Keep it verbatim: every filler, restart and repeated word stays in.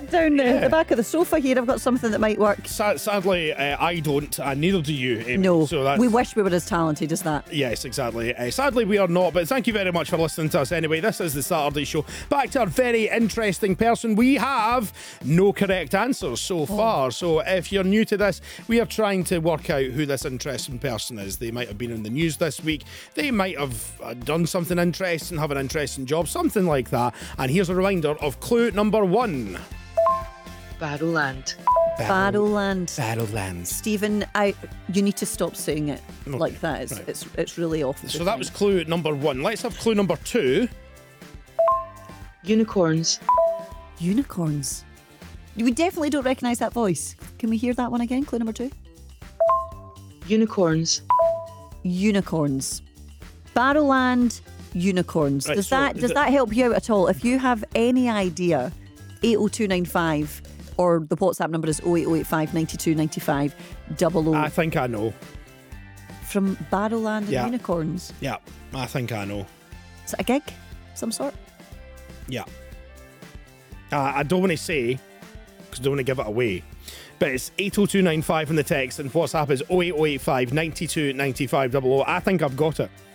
down the, Yeah. the back of the sofa here. I've got something that might work. Sa- sadly, uh, I don't, and neither do you, Amy. No, So that's, we wish we were as talented as that. Yes, exactly. Uh, sadly, we are not, but thank you very much for listening to us anyway. This is the Saturday Show. Back to our very interesting person. We have no correct answers so far. So if you're new to this, we are trying to work out who this interesting person is. They might have been in the news this week. They might have uh, done something interesting, have an interesting job, something like that. And here's a reminder of clue number one. Barrowland. Barrowland. Barrowlands. Stephen, I you need to stop saying it Okay, like that. It's, right. it's it's really off. So that was clue number one. Let's have clue number two. Unicorns. unicorns. We definitely don't recognise that voice. Can we hear that one again? Clue number two. Unicorns. Unicorns. Barrowland. Unicorns. Right, does so that is does it- that help you out at all? If you have any idea, eight oh two nine five or the WhatsApp number is oh eight oh eight five nine two nine five double I O. think I know. From Barrowland and Yeah. Unicorns. Yeah, I think I know. Is it a gig? Some sort? Yeah. Uh, I don't want to say, because I don't want to give it away, but it's eight oh two nine five in the text and WhatsApp is oh eight oh eight five nine two nine five double O. I think I've got it.